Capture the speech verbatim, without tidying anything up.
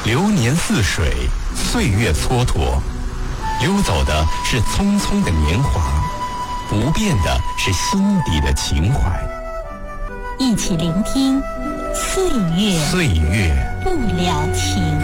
流年似水，岁月蹉跎，溜走的是匆匆的年华，不变的是心底的情怀。 一起聆听岁月岁月不了情。